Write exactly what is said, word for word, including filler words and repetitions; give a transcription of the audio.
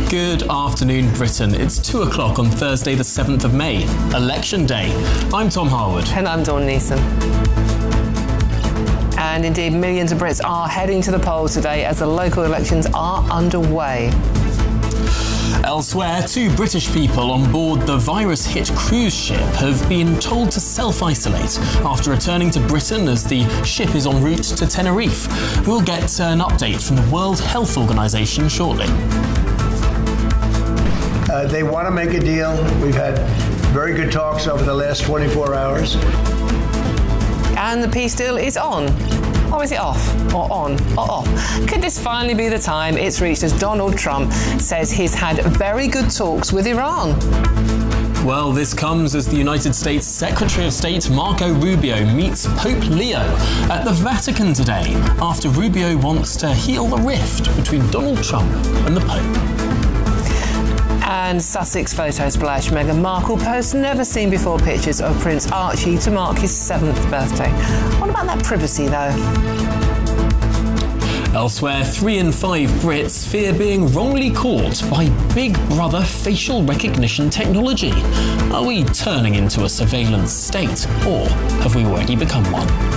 Good afternoon, Britain. It's two o'clock on Thursday the seventh of May, Election Day. I'm Tom Harwood. And I'm Dawn Neeson. And indeed, millions of Brits are heading to the polls today as the local elections are underway. Elsewhere, two British people on board the virus-hit cruise ship have been told to self-isolate after returning to Britain as the ship is en route to Tenerife. We'll get an update from the World Health Organization shortly. Uh, they want to make a deal. We've had very good talks over the last twenty-four hours. And the peace deal is on. Or is it off? Or on? Or off? Could this finally be the time it's reached as Donald Trump says he's had very good talks with Iran? Well, this comes as the United States Secretary of State Marco Rubio meets Pope Leo at the Vatican today, after Rubio wants to heal the rift between Donald Trump and the Pope. And Sussex photo splash, Meghan Markle posts never-seen-before pictures of Prince Archie to mark his seventh birthday. What about that privacy, though? Elsewhere, three in five Brits fear being wrongly caught by Big Brother facial recognition technology. Are we turning into a surveillance state, or have we already become one?